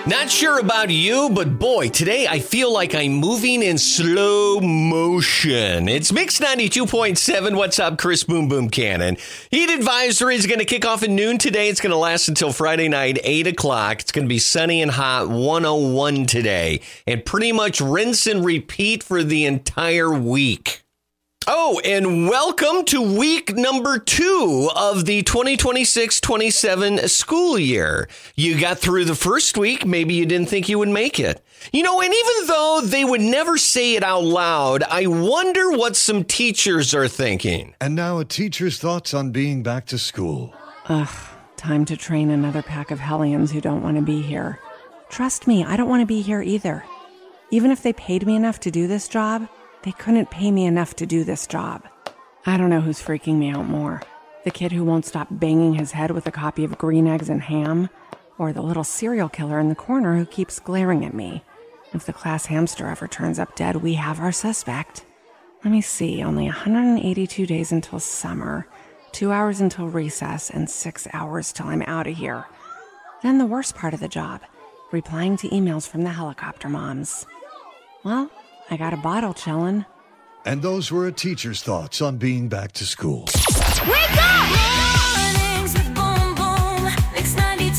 Not sure about you, but boy, today I feel like I'm moving in slow motion. It's Mix 92.7. What's up, Chris Boom Boom Cannon? Heat advisory is going to kick off at noon today. It's going to last until Friday night, 8 o'clock. It's going to be sunny and hot, 101 today. And pretty much rinse and repeat for the entire week. Oh, and welcome to week number 2 of the 2026-27 school year. You got through the first week. Maybe you didn't think you would make it. You know, and even though they would never say it out loud, I wonder what some teachers are thinking. And now a teacher's thoughts on being back to school. Ugh, time to train another pack of hellions who don't want to be here. Trust me, I don't want to be here either. Even if they paid me enough to do this job, they couldn't pay me enough to do this job. I don't know who's freaking me out more. The kid who won't stop banging his head with a copy of Green Eggs and Ham, or the little serial killer in the corner who keeps glaring at me. If the class hamster ever turns up dead, we have our suspect. Let me see, only 182 days until summer, 2 hours until recess, and 6 hours till I'm out of here. Then the worst part of the job, replying to emails from the helicopter moms. Well, I got a bottle chillin'. And those were a teacher's thoughts on being back to school. Wake up! Mornings with Boom Boom, Mix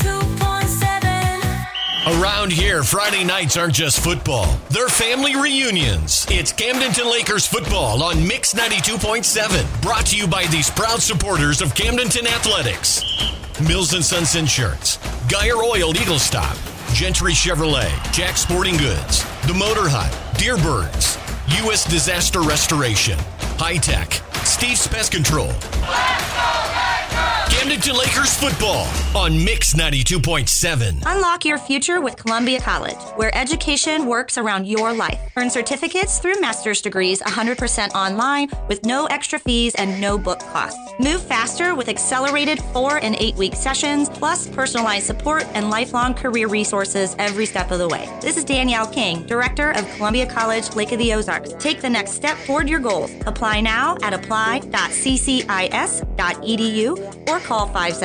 92.7. Around here, Friday nights aren't just football. They're family reunions. It's Camdenton Lakers football on Mix 92.7. Brought to you by these proud supporters of Camdenton Athletics. Mills & Sons Insurance, Geyer Oil Eagle Stop, Gentry Chevrolet, Jack Sporting Goods, The Motor Hut, Deerbirds, U.S. Disaster Restoration, High Tech, Steve's Pest Control. Camdenton Lakers football on Mix 92.7. Unlock your future with Columbia College, where education works around your life. Earn certificates through master's degrees 100% online with no extra fees and no book costs. Move faster with accelerated 4 and 8 week sessions, plus personalized support and lifelong career resources every step of the way. This is Danielle King, Director of Columbia College, Lake of the Ozarks. Take the next step toward your goals. Apply now at apply.ccis.edu or call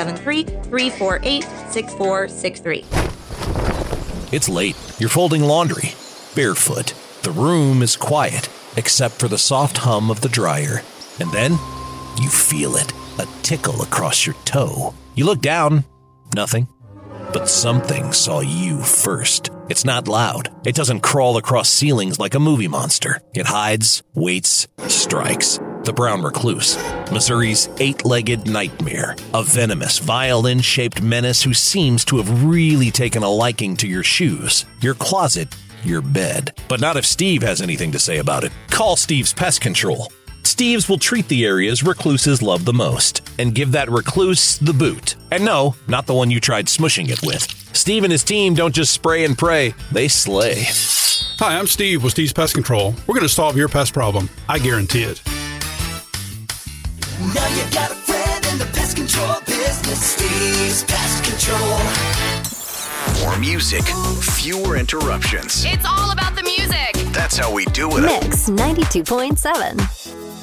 573-348-6463. It's late. You're folding laundry. Barefoot. The room is quiet, except for the soft hum of the dryer. And then, you feel it. A tickle across your toe. You look down. Nothing. But something saw you first. It's not loud. It doesn't crawl across ceilings like a movie monster. It hides, waits, strikes. The brown recluse, Missouri's 8-legged nightmare, a venomous, violin-shaped menace who seems to have really taken a liking to your shoes, your closet, your bed. But not if Steve has anything to say about it. Call Steve's Pest Control. Steve's will treat the areas recluses love the most and give that recluse the boot. And no, not the one you tried smushing it with. Steve and his team don't just spray and pray, they slay. Hi, I'm Steve with Steve's Pest Control. We're going to solve your pest problem. I guarantee it. Now you got a friend in the pest control business, Steve's Pest Control. More music, fewer interruptions. It's all about the music. That's how we do it. Mix 92.7.